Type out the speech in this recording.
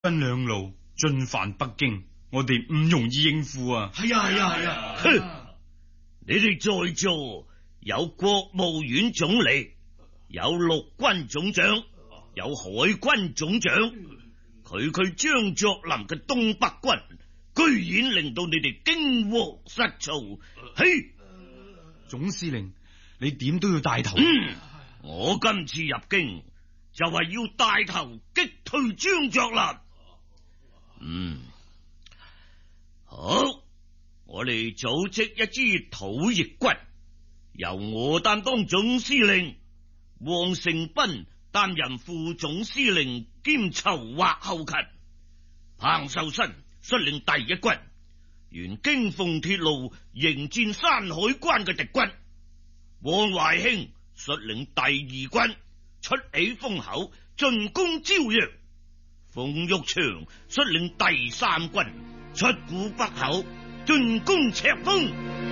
分兩路進犯北京，我哋唔容易應付啊！ 係啊！ 哼！你哋在座有國務院總理，有陸軍總長，有海軍總長，佢張作霖嘅東北軍，居然令到你哋驚惶失措。嘿， 總司令，你點都要帶頭。 我今次入京就係要帶頭擊退張作霖。好，我哋組織一支討逆軍，由我擔當總司令，王承斌擔任副總司令兼籌劃後勤，彭壽新率領第一軍，沿京鳳鐵路迎戰山海關嘅敵軍，王懷興率領第二軍出起風口進攻招陽，馮玉祥率領第三軍出古北口進攻赤峰。